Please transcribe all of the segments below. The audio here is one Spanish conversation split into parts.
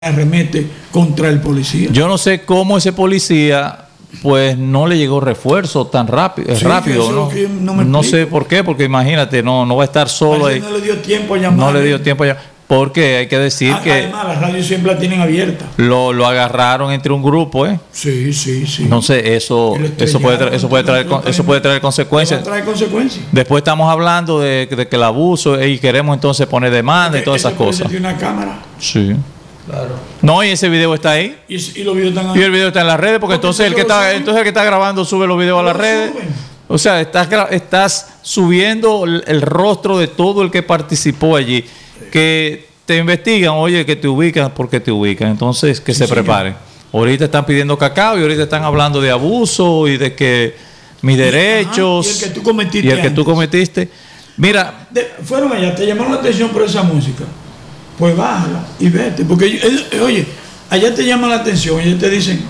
arremete contra el policía. Yo no sé cómo ese policía pues no le llegó refuerzo tan rápido, Sí, rápido, ¿no? No sé por qué, porque imagínate, no va a estar solo ahí. No le dio tiempo a llamar. No le dio tiempo a llamar. Porque hay que decir que además las radios siempre la tienen abierta. Lo agarraron entre un grupo, ¿eh? Sí. Entonces eso puede traer consecuencias. Va a traer consecuencias. Después estamos hablando de que el abuso y queremos entonces poner demanda y todas esas cosas. Tiene una cámara. Sí. Claro. No, y ese video está ahí. Y los videos están ahí. Y el video está en las redes, porque entonces el que está grabando sube los videos a las redes. O sea, estás subiendo el rostro de todo el que participó allí. Que te investigan, oye, que te ubican, porque te ubican. Entonces, que se preparen. Ahorita están pidiendo cacao y ahorita están hablando de abuso y de que mis derechos. Y el que tú cometiste. Mira. Fueron allá, te llamaron la atención por esa música. Pues bájala y vete. Porque, oye, allá te llaman la atención y ellos te dicen,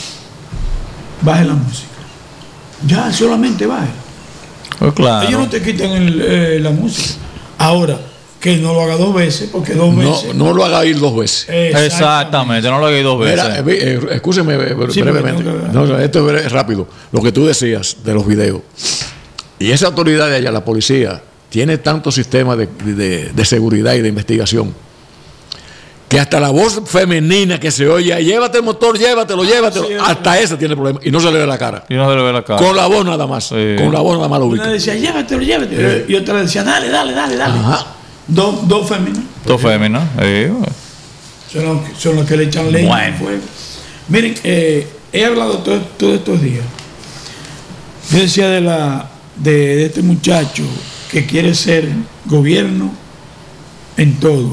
baje la música. Ya, solamente baje. Pues claro. Ellos no te quitan la música. Ahora, que no lo haga dos veces, porque dos veces. No lo haga ir dos veces. Exactamente, no lo haga ir dos veces. Escúcheme brevemente. Esto es rápido. Lo que tú decías de los videos. Y esa autoridad de allá, la policía, tiene tanto sistema de seguridad y de investigación, que hasta la voz femenina que se oye, llévate el motor, llévatelo, hasta esa tiene problemas y no se le ve la cara. Con la voz nada más. Sí. Con la voz nada más lo ubica. Una decía, llévatelo. Y otra decía, dale. Ajá. Dos féminas. Dos féminas. Son los que le echan leña al fuego. Miren, he hablado todos estos días. Yo decía de este muchacho que quiere ser gobierno en todo.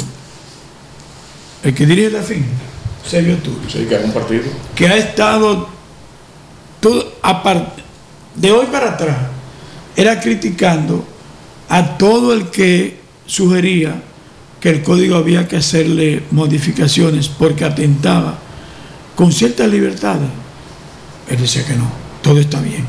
El que dirige la fin, Sergio Tulio. Sí, que es un partido. Que ha estado todo, de hoy para atrás, era criticando a todo el que sugería que el código había que hacerle modificaciones porque atentaba con ciertas libertades. Él decía que no, todo está bien.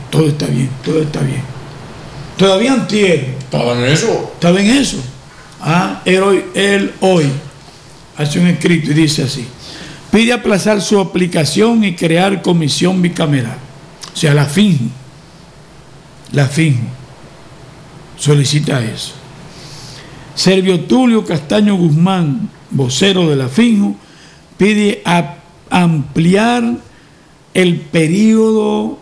Todavía antier. ¿Estaba en eso? Estaba en eso. Él hoy hace un escrito y dice así: pide aplazar su aplicación y crear comisión bicameral. O sea, la FINJO solicita eso. Servio Tulio Castaño Guzmán, vocero de la FINJO, pide ampliar el periodo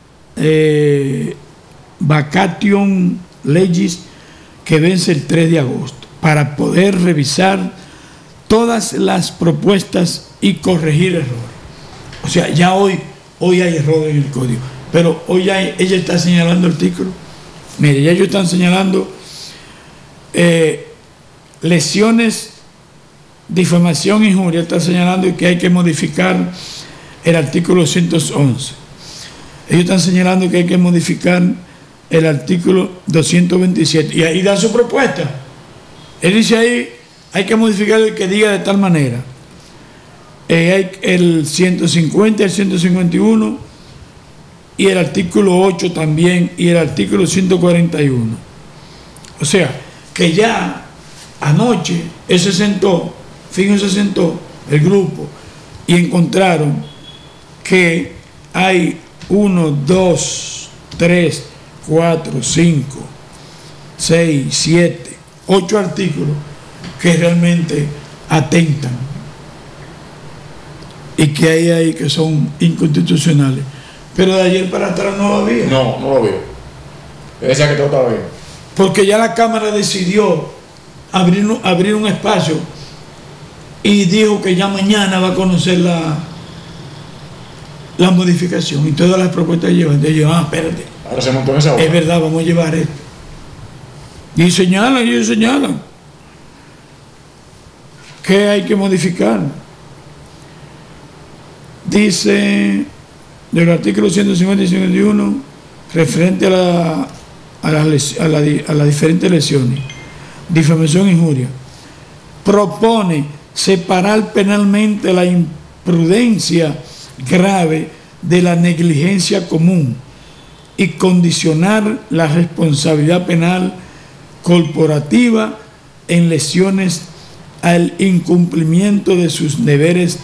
vacatio legis que vence el 3 de agosto para poder revisar todas las propuestas y corregir errores. O sea, ya hoy hay errores en el código, pero hoy ya ella está señalando artículos. Mire, ya ellos están señalando lesiones, difamación, injuria. Está señalando que hay que modificar el artículo 111. Ellos están señalando que hay que modificar el artículo 227 y ahí dan su propuesta. Él dice ahí, hay que modificar el que diga de tal manera. Hay el 150, el 151 y el artículo 8 también y el artículo 141. O sea, que ya anoche FINJO se sentó, el grupo, y encontraron que hay 1, 2, 3, 4, 5, 6, 7, 8 artículos que realmente atentan y que hay ahí que son inconstitucionales. Pero de ayer para atrás no lo había. No lo veo. Decía que todo estaba bien. Porque ya la Cámara decidió abrir un espacio y dijo que ya mañana va a conocer la modificación y todas las propuestas que llevan. Ellos, espérate. Ahora se montó en esa hora. Es verdad, vamos a llevar esto. Y señalan que hay que modificar. Dice del artículo 150 y 151 referente a las diferentes lesiones, difamación e injuria, propone separar penalmente la imprudencia grave de la negligencia común y condicionar la responsabilidad penal corporativa en lesiones al incumplimiento de sus deberes